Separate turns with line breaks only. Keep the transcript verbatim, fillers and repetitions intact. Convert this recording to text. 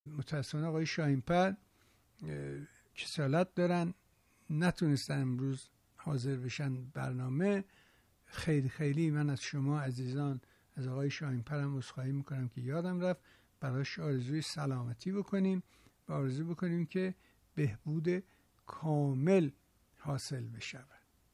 متاسفانه آقای شاهین‌پر کسالت دارن، نتونستن امروز حاضر بشن برنامه. خیلی خیلی من از شما عزیزان، از آقای شاهین‌پر هم عذرخواهی میکنم که یادم رفت براش آرزوی سلامتی بکنیم و آرزو بکنیم که بهبود کامل حاصل بشه.